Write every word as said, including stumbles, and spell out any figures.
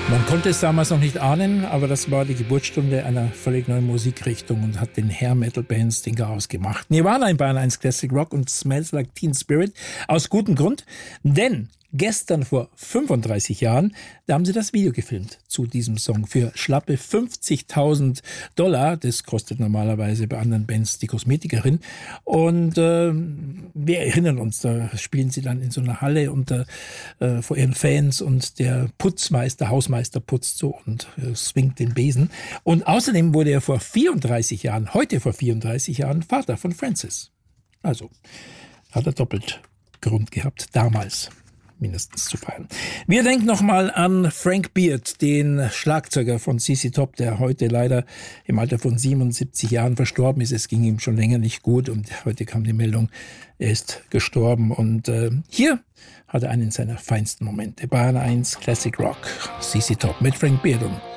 Man konnte es damals noch nicht ahnen, aber das war die Geburtsstunde einer völlig neuen Musikrichtung und hat den Hair Metal Bands den Chaos gemacht. Nirvana in Bayern eins Classic Rock und Smells Like Teen Spirit aus gutem Grund, denn gestern vor fünfunddreißig Jahren, da haben sie das Video gefilmt zu diesem Song für schlappe fünfzigtausend Dollar. Das kostet normalerweise bei anderen Bands die Kosmetikerin. Und äh, wir erinnern uns, da spielen sie dann in so einer Halle unter, äh, vor ihren Fans und der Putzmeister, Hausmeister putzt so und äh, swingt den Besen. Und außerdem wurde er vor vierunddreißig Jahren, heute vor vierunddreißig Jahren, Vater von Francis. Also hat er doppelt Grund gehabt, damals mindestens zu feiern. Wir denken nochmal an Frank Beard, den Schlagzeuger von Z Z Top, der heute leider im Alter von siebenundsiebzig Jahren verstorben ist. Es ging ihm schon länger nicht gut und heute kam die Meldung, er ist gestorben. Und äh, hier hat er einen seiner feinsten Momente. Bayern eins Classic Rock, Z Z Top mit Frank Beard und